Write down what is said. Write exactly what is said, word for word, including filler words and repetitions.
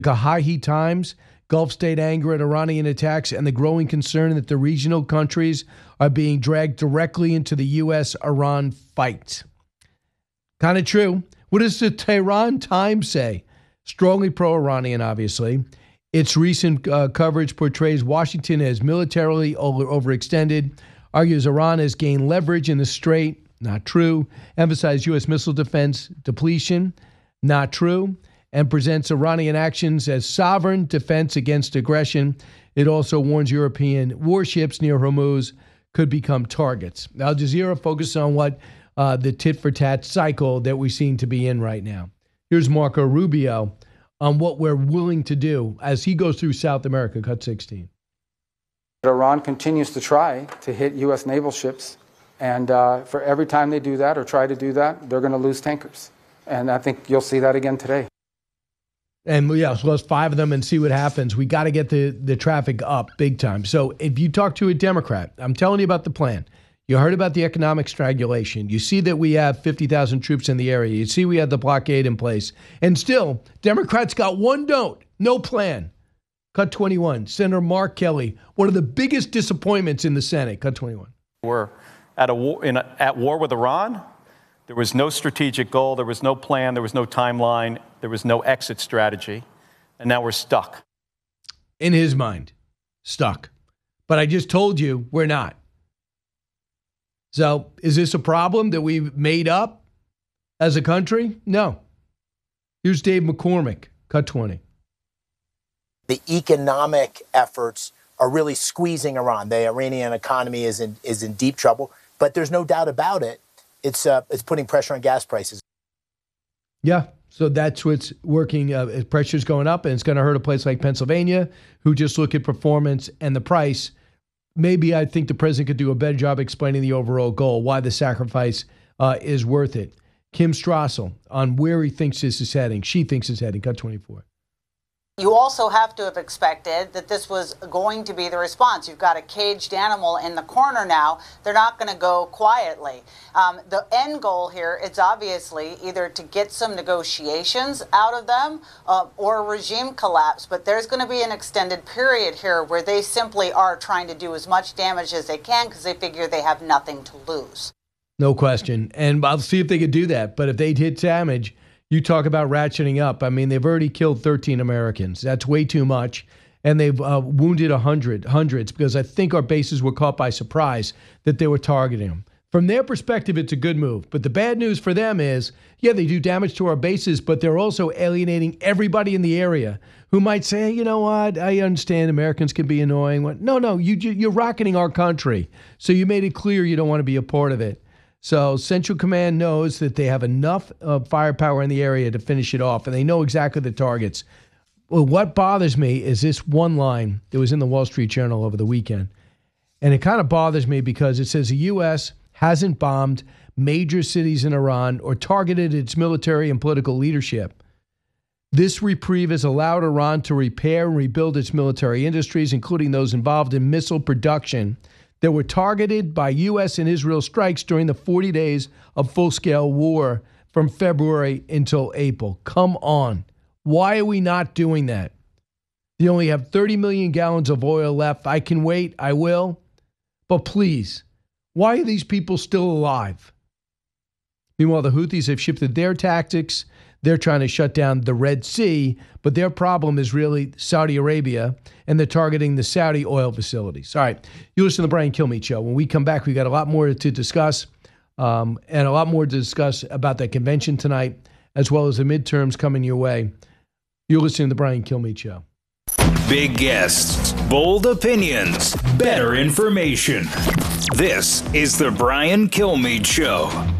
high heat times, Gulf state anger at Iranian attacks, and the growing concern that the regional countries are being dragged directly into the U S Iran fight. Kind of true. What does the Tehran Times say? Strongly pro-Iranian, obviously. Its recent uh, coverage portrays Washington as militarily over- overextended, argues Iran has gained leverage in the Strait. Not true. Emphasized U S missile defense depletion. Not true. And presents Iranian actions as sovereign defense against aggression. It also warns European warships near Hormuz could become targets. Al Jazeera focuses on what uh, the tit-for-tat cycle that we seem to be in right now. Here's Marco Rubio on what we're willing to do as he goes through South America, cut sixteen. Iran continues to try to hit U S naval ships. And uh, for every time they do that or try to do that, they're going to lose tankers. And I think you'll see that again today. And yeah, so let's five of them and see what happens. We got to get the, the traffic up big time. So if you talk to a Democrat, I'm telling you about the plan. You heard about the economic strangulation. You see that we have fifty thousand troops in the area. You see we had the blockade in place. And still, Democrats got one note, no plan. Cut twenty-one. Senator Mark Kelly, one of the biggest disappointments in the Senate. Cut twenty-one. We're at, a war, in a, at war with Iran. There was no strategic goal. There was no plan. There was no timeline. There was no exit strategy. And now we're stuck. In his mind, stuck. But I just told you we're not. So is this a problem that we've made up as a country? No. Here's Dave McCormick, cut twenty. The economic efforts are really squeezing Iran. The Iranian economy is in, is in deep trouble. But there's no doubt about it. It's uh, it's putting pressure on gas prices. Yeah, so that's what's working. Uh, pressure's going up, and it's going to hurt a place like Pennsylvania, who just look at performance and the price. Maybe I think the president could do a better job explaining the overall goal, why the sacrifice uh, is worth it. Kim Strassel on where he thinks this is heading. She thinks it's heading. Cut twenty-four. You also have to have expected that this was going to be the response. You've got a caged animal in the corner now. They're not going to go quietly. Um, the end goal here is obviously either to get some negotiations out of them uh, or a regime collapse. But there's going to be an extended period here where they simply are trying to do as much damage as they can because they figure they have nothing to lose. No question. And I'll see if they could do that. But if they'd hit damage, you talk about ratcheting up. I mean, they've already killed thirteen Americans. That's way too much. And they've uh, wounded one hundred, hundreds, because I think our bases were caught by surprise that they were targeting them. From their perspective, it's a good move. But the bad news for them is, yeah, they do damage to our bases, but they're also alienating everybody in the area who might say, you know what, I understand Americans can be annoying. No, no, you, you're rocketing our country. So you made it clear you don't want to be a part of it. So Central Command knows that they have enough uh, firepower in the area to finish it off, and they know exactly the targets. Well, what bothers me is this one line that was in the Wall Street Journal over the weekend. And it kind of bothers me because it says the U S hasn't bombed major cities in Iran or targeted its military and political leadership. This reprieve has allowed Iran to repair and rebuild its military industries, including those involved in missile production, that were targeted by U S and Israel strikes during the forty days of full-scale war from February until April. Come on. Why are we not doing that? You only have thirty million gallons of oil left. I can wait. I will. But please, why are these people still alive? Meanwhile, the Houthis have shifted their tactics. They're trying to shut down the Red Sea, but their problem is really Saudi Arabia, and they're targeting the Saudi oil facilities. All right, you listen to the Brian Kilmeade Show. When we come back, we got a lot more to discuss, um, and a lot more to discuss about the convention tonight, as well as the midterms coming your way. You're listening to the Brian Kilmeade Show. Big guests, bold opinions, better information. This is the Brian Kilmeade Show.